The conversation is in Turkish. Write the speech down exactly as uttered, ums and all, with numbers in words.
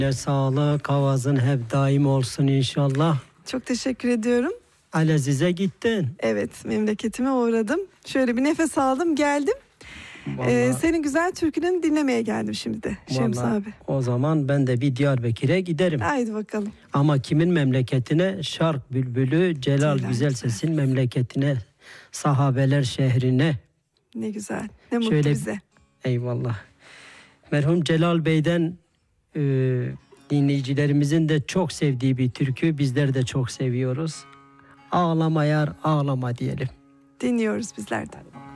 Sağlık, avazın hep daim olsun inşallah. Çok teşekkür ediyorum. Alaziz'e gittin. Evet, memleketime uğradım. Şöyle bir nefes aldım, geldim. Ee, senin güzel türkünü dinlemeye geldim şimdi de Şems abi. O zaman ben de bir Diyarbakır'a giderim. Haydi bakalım. Ama kimin memleketine? Şark Bülbülü Celal, Celal Güzel Ses'in memleketine, sahabeler şehrine. Ne güzel, ne mutlu Şöyle, bize. Eyvallah. Merhum Celal Bey'den e, dinleyicilerimizin de çok sevdiği bir türkü. Bizler de çok seviyoruz. Ağlama yar ağlama diyelim. Dinliyoruz bizler de.